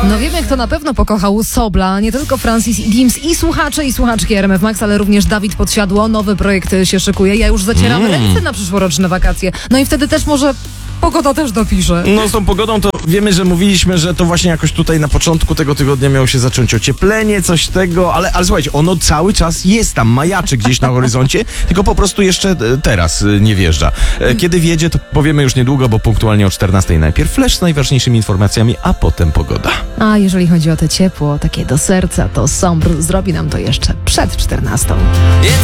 No wiemy, kto na pewno pokochał Sobla, nie tylko Francis i Gims i słuchacze i słuchaczki RMF Max, ale również Dawid Podsiadło. Nowy projekt się szykuje. Ja już zacieram ręce na przyszłoroczne wakacje. No i wtedy też może pogoda też dopisze. No z tą pogodą to wiemy, że mówiliśmy, że to właśnie jakoś tutaj na początku tego tygodnia miało się zacząć ocieplenie, coś tego, ale słuchajcie, ono cały czas jest tam, majaczy gdzieś na horyzoncie, tylko po prostu jeszcze teraz nie wjeżdża. Kiedy wjedzie, to powiemy już niedługo, bo punktualnie o 14:00 najpierw flash z najważniejszymi informacjami, a potem pogoda. A jeżeli chodzi o te ciepło, takie do serca, to Sombr zrobi nam to jeszcze przed 14:00.